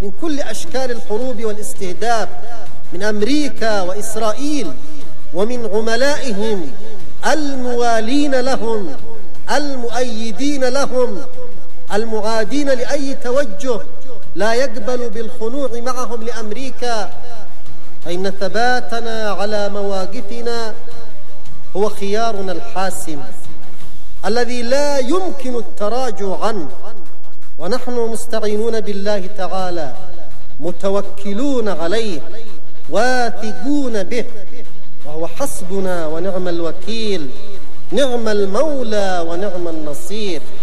من كل أشكال الحروب والاستهداف من أمريكا وإسرائيل ومن عملائهم الموالين لهم المؤيدين لهم المعادين لأي توجه لا يقبل بالخنوع معهم لأمريكا، فإن ثباتنا على مواقفنا هو خيارنا الحاسم الذي لا يمكن التراجع عنه، ونحن مستعينون بالله تعالى متوكلون عليه واثقون به، وهو حسبنا ونعم الوكيل، نعم المولى ونعم النصير.